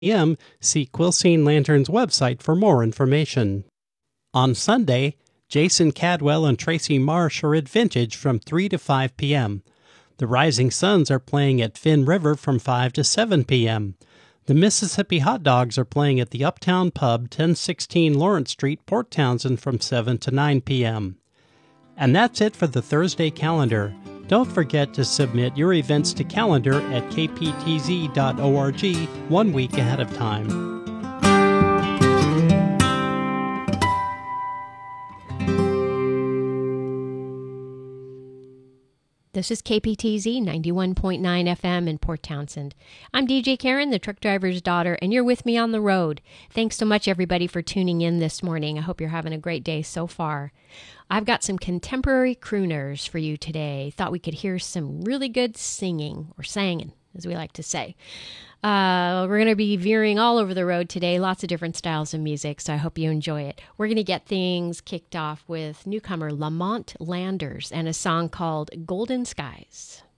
p.m., see Quilcene Lantern's website for more information. On Sunday, Jason Cadwell and Tracy Marsh are at Vintage from 3 to 5 p.m. The Rising Suns are playing at Finn River from 5 to 7 p.m. The Mississippi Hot Dogs are playing at the Uptown Pub, 1016 Lawrence Street, Port Townsend from 7 to 9 p.m. And that's it for the Thursday calendar. Don't forget to submit your events to calendar at kptz.org 1 week ahead of time. This is KPTZ 91.9 FM in Port Townsend. I'm DJ Karen, the truck driver's daughter, and you're with me on the road. Thanks so much, everybody, for tuning in this morning. I hope you're having a great day so far. I've got some contemporary crooners for you today. Thought we could hear some really good singing, or sangin', as we like to say. We're going to be veering all over the road today, lots of different styles of music, so I hope you enjoy it. We're going to get things kicked off with newcomer Lamont Landers and a song called Golden Skies.